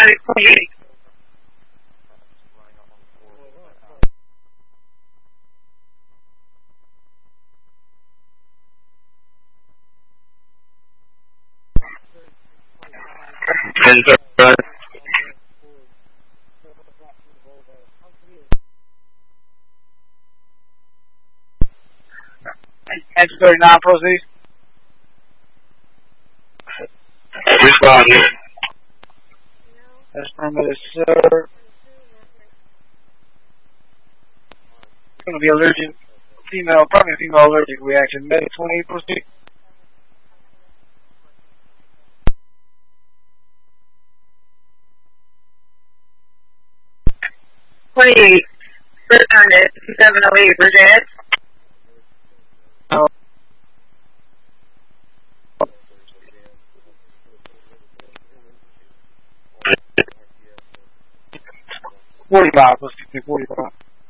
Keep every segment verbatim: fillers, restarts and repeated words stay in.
Medic twenty-eight. ten thirty-five. ten thirty-nine, proceed. Responding. That's affirmative, sir. It's going to be allergic. Female, probably a female allergic reaction. Medic twenty-eight, proceed. twenty-eight. First on it, seven oh eight, Virginia. Oh. forty-five, proceed, forty-five.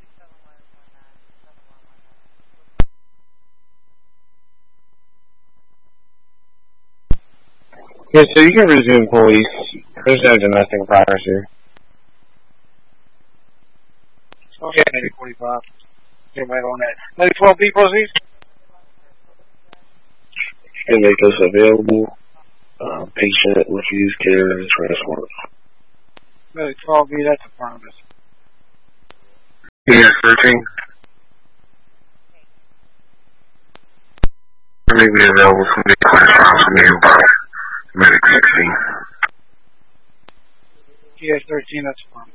Yes, so you can resume police. There's no domestic violence here. Okay, maybe forty-five. Get right on that. Maybe twelve B, proceed. Can make us available. Uh, patient refuse care and transport. Maybe twelve B, that's affirmative. Yes, thirteen. Make me available for me class for me by medic sixteen. P S thirteen, that's affirmative.